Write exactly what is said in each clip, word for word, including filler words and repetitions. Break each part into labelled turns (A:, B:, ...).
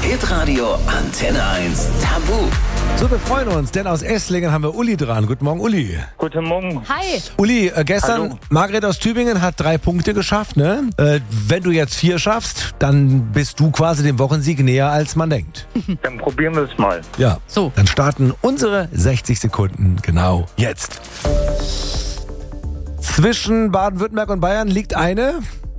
A: Hitradio Antenne eins Tabu.
B: So, wir freuen uns, denn aus Esslingen haben wir Uli dran. Guten Morgen, Uli.
C: Guten Morgen.
D: Hi.
B: Uli, äh, gestern,
C: Hallo.
B: Margret aus Tübingen hat drei Punkte geschafft, ne? Äh, wenn du jetzt vier schaffst, dann bist du quasi dem Wochensieg näher, als man denkt.
C: Dann probieren wir es mal.
B: Ja.
D: So.
B: Dann starten unsere sechzig Sekunden genau jetzt. Zwischen Baden-Württemberg und Bayern liegt eine...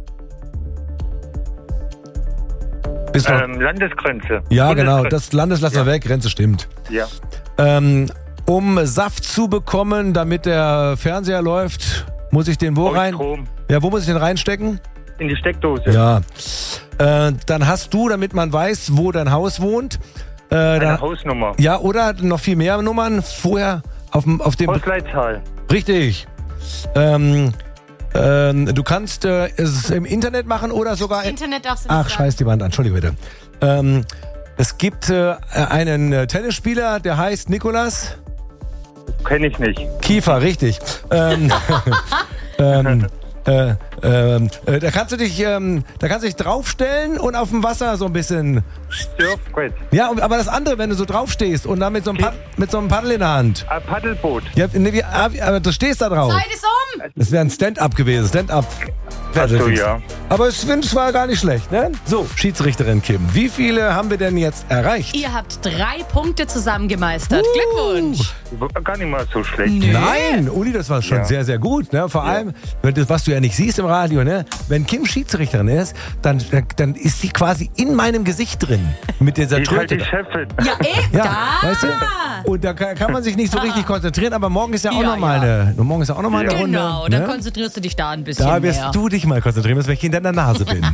B: Bist du noch-
C: Ähm, Landesgrenze.
B: ja, genau.
C: Bundesgrenze.
B: Das Landes lassen wir weg. Grenze stimmt.
C: Ja.
B: Ähm, um Saft zu bekommen, damit der Fernseher läuft, muss ich den wo
C: Aus
B: rein?
C: Strom.
B: Ja, wo muss ich den reinstecken?
C: In die Steckdose.
B: Ja. Äh, dann hast du, damit man weiß, wo dein Haus wohnt. Äh,
C: Eine
B: dann,
C: Hausnummer.
B: ja, oder noch viel mehr Nummern vorher auf dem, auf dem.
C: Postleitzahl.
B: Richtig. Ähm, ähm, du kannst äh, es im Internet machen oder sogar. in-
D: Internet darfst du nicht
B: Ach,
D: sagen.
B: scheiß die Wand an. Entschuldige bitte. Ähm, es gibt äh, einen äh, Tennisspieler, der heißt Nikolas
C: Kenne ich nicht.
B: Kiefer, richtig. Ähm, ähm, äh, ähm, äh, da kannst du dich, ähm, da kannst du dich draufstellen und auf dem Wasser so ein bisschen.
C: Surfbrett.
B: Ja, und- aber das andere, wenn du so draufstehst und dann mit so einem, Pad, mit so einem Paddel in der Hand.
C: Ein Paddelboot.
B: Ja, nee, wie, ah, wie- aber du stehst da drauf.
D: Zeit ist um.
B: Das wäre ein Stand-up gewesen. Stand-up.
C: Ach so, ja.
B: Aber ich finde, es war gar nicht schlecht, ne? So, Schiedsrichterin Kim, wie viele haben wir denn jetzt erreicht?
D: Ihr habt drei Punkte zusammen gemeistert. Glückwunsch.
C: War gar nicht mal so schlecht.
D: Nö.
B: Nein, Uli, das war schon
C: Ja.
B: sehr, sehr gut. Ne? Vor allem, wenn das, was du ja nicht siehst im Radio, ne? Wenn Kim Schiedsrichterin ist, dann, dann ist sie quasi in meinem Gesicht drin. Mit dieser
C: Die ist halt
B: Tröte.
C: die Chefin.
D: Ja, eh,
B: Ja,
D: da.
B: weißt du? Und da kann, kann man sich nicht so richtig konzentrieren, aber morgen ist ja auch
D: Ja,
B: nochmal
D: ja.
B: eine, morgen ist ja auch noch mal eine Runde.
D: Genau, dann
B: ne?
D: konzentrierst du dich da ein bisschen
B: Da wirst
D: mehr.
B: du dich mal konzentrieren, wenn ich hinter der Nase bin.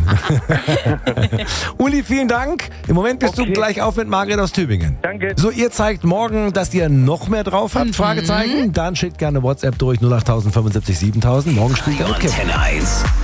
B: Uli, vielen Dank. Im Moment bist du
C: Okay.
B: gleich auf mit Margret aus Tübingen.
C: Danke.
B: So, ihr zeigt morgen, dass ihr noch mehr drauf habt, Fragezeichen. Dann schickt gerne WhatsApp durch null acht fünfundsiebzig siebentausend. Morgen spielt ihr mit Kim.
A: Antenne eins.